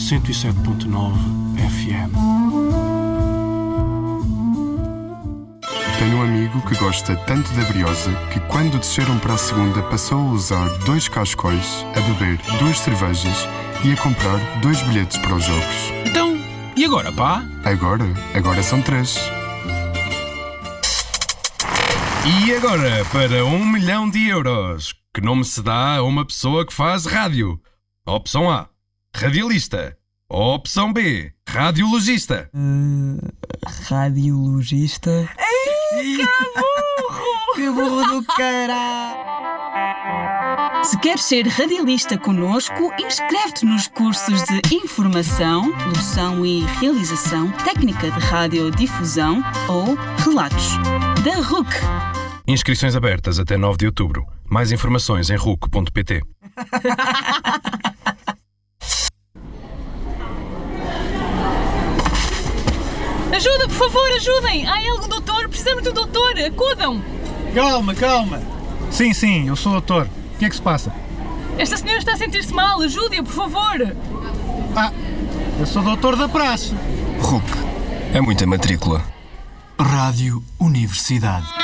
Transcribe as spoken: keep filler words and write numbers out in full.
cento e sete ponto nove F M. Tenho um amigo que gosta tanto da briosa que quando desceram para a segunda passou a usar dois cascóis, a beber duas cervejas e a comprar dois bilhetes para os jogos. Então, e agora, pá? Agora? Agora são três. E agora, para um milhão de euros, que nome se dá a uma pessoa que faz rádio? Opção A, radialista. Opção B, radiologista. Uh, radiologista. Ei, que burro! Que burro do caralho! Se queres ser radialista connosco, inscreve-te nos cursos de Informação, Locução e Realização, Técnica de Radiodifusão ou Relatos, da R U C. Inscrições abertas até nove de outubro. Mais informações em R U C ponto P T. Ajuda, por favor, ajudem! Há algum doutor? Precisamos de um doutor! Acudam! Calma, calma! Sim, sim, eu sou o doutor. O que é que se passa? Esta senhora está a sentir-se mal. Ajudem-a, por favor! Ah, eu sou o doutor da praxe. R U C. É muita matrícula. Rádio Universidade.